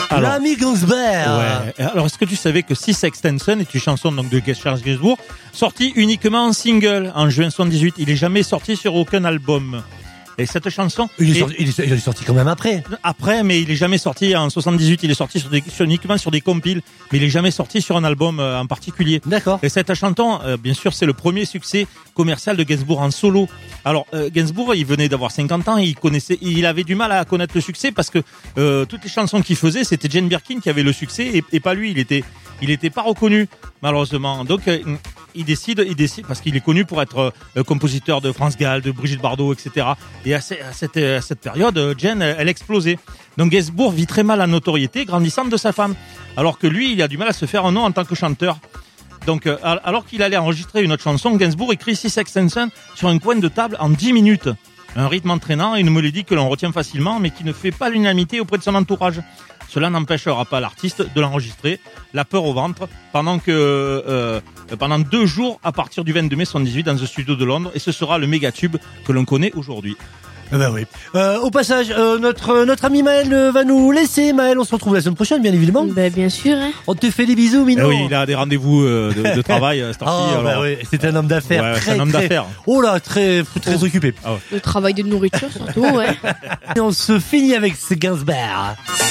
L'ami Gainsbourg. Ouais. Alors, est-ce que tu savais que Six Extension est une chanson donc de Charles Gainsbourg, sortie uniquement en single en juin 78. Il est jamais sorti sur aucun album. Et cette chanson, Il est sorti quand même après. Après, mais il est jamais sorti en 78. Il est sorti uniquement sur des compiles, mais il est jamais sorti sur un album en particulier. D'accord. Et cette chanson, bien sûr, c'est le premier succès commercial de Gainsbourg en solo. Alors, Gainsbourg, il venait d'avoir 50 ans, et il avait du mal à connaître le succès parce que toutes les chansons qu'il faisait, c'était Jane Birkin qui avait le succès et pas lui. Il était pas reconnu, malheureusement. Donc, il décide parce qu'il est connu pour être compositeur de France Gall, de Brigitte Bardot, etc. Et à cette période, Jane, elle explosait. Donc Gainsbourg vit très mal la notoriété grandissante de sa femme, alors que lui, il a du mal à se faire un nom en tant que chanteur. Donc, alors qu'il allait enregistrer une autre chanson, Gainsbourg écrit Six Extension sur un coin de table en 10 minutes. Un rythme entraînant et une mélodie que l'on retient facilement, mais qui ne fait pas l'unanimité auprès de son entourage. Cela n'empêchera pas l'artiste de l'enregistrer, la peur au ventre, pendant 2 jours à partir du 22 mai 78 dans un studio de Londres, et ce sera le méga tube que l'on connaît aujourd'hui. Ben oui. Au passage, notre ami Maël va nous laisser. Maël, on se retrouve la semaine prochaine, bien évidemment. Ben bien sûr. Hein. On te fait des bisous, Minou. Oui, il a des rendez-vous de travail. Oui. C'est un homme d'affaires. Ouais, c'est un homme d'affaires. Oh là, très occupé. Ah ouais. Le travail de nourriture surtout, ouais. Et on se finit avec ce Gainsbourg.